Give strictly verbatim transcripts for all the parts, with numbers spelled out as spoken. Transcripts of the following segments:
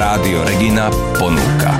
Rádio Regina ponúka.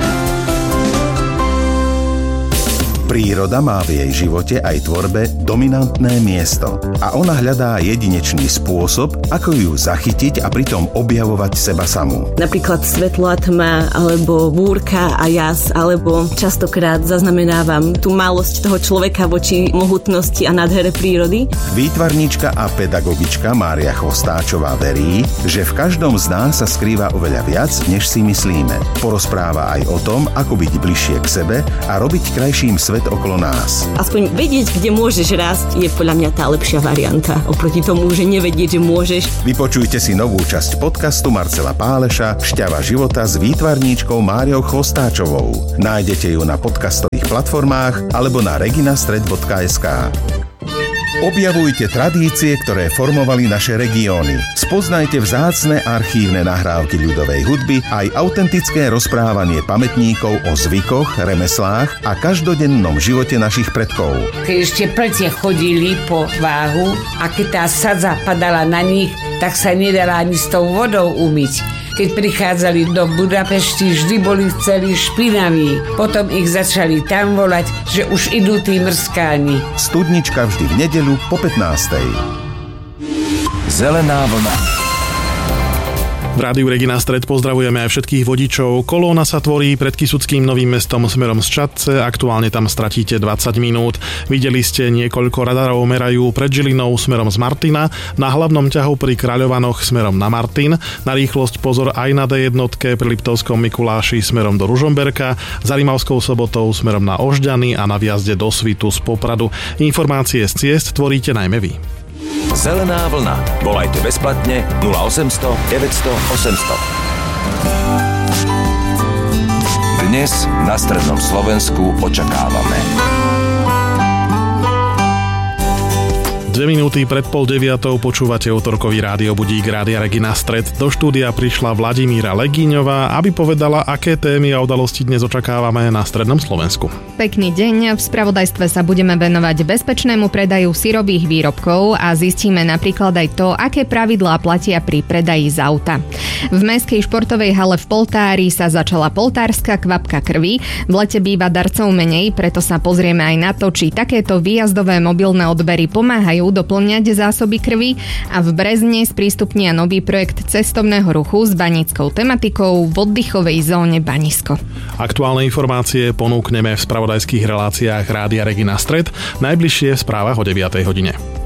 Príroda má v jej živote aj tvorbe dominantné miesto a ona hľadá jedinečný spôsob, ako ju zachytiť a pritom objavovať seba samú. Napríklad svetlo a tma, alebo búrka a jas, alebo častokrát zaznamenávam tú malosť toho človeka voči mohutnosti a nádhere prírody. Výtvarníčka a pedagogička Mária Chvostáčová verí, že v každom z nás sa skrýva oveľa viac, než si myslíme. Porozpráva aj o tom, ako byť bližšie k sebe a robiť krajším svet okolo nás. Aspoň vedieť, kde môžeš rásť, je podľa mňa tá lepšia varianta. Oproti tomu, že nevedieť, že môžeš. Vypočujte si novú časť podcastu Marcela Páleša Šťava života s výtvarníčkou Máriou Chvostáčovou. Nájdete ju na podcastových platformách alebo na reginastred bodka es ká. Objavujte tradície, ktoré formovali naše regióny. Spoznajte vzácne archívne nahrávky ľudovej hudby aj autentické rozprávanie pamätníkov o zvykoch, remeslách a každodennom živote našich predkov. Keď ešte plete chodili po váhu a keď tá sadza padala na nich, tak sa nedala ani s tou vodou umyť. Keď prichádzali do Budapešti, vždy boli celí špinaví. Potom ich začali tam volať, že už idú tí mrskáni. Studnička vždy v nedeľu po pätnástej. Zelená vlna. V Rádiu Regina Stred pozdravujeme aj všetkých vodičov. Kolóna sa tvorí pred Kysuckým Novým Mestom smerom z Čadce. Aktuálne tam stratíte dvadsať minút. Videli ste, niekoľko radarov merajú pred Žilinou smerom z Martina, na hlavnom ťahu pri Kráľovanoch smerom na Martin. Na rýchlosť pozor aj na dé jedna pri Liptovskom Mikuláši smerom do Ružomberka, za Rimavskou Sobotou smerom na Ožďany a na vjazde do Svitu z Popradu. Informácie z ciest tvoríte najmä vy. Zelená vlna. Volajte bezplatne nula osemsto deväťsto osemsto. Dnes na strednom Slovensku očakávame. Dve minúty pred pol deviatou počúvate utorkový rádio budík Rádia Regina Stred. Do štúdia prišla Vladimíra Legíňová, aby povedala, aké témy a udalosti dnes očakávame na strednom Slovensku. Pekný deň. V spravodajstve sa budeme venovať bezpečnému predaju syrových výrobkov a zistíme napríklad aj to, aké pravidlá platia pri predaji z auta. V mestskej športovej hale v Poltári sa začala poltárska kvapka krvi. V lete býva darcov menej, preto sa pozrieme aj na to, či takéto výjazdové mobilné odbery pomáhajú doplňať zásoby krvi a v Brezne sprístupnia nový projekt cestovného ruchu s baníckou tematikou v oddychovej zóne Banisko. Aktuálne informácie ponúkneme v spravodajských reláciách Rádia Regina Stred, najbližšie v správach o deviatej hodine.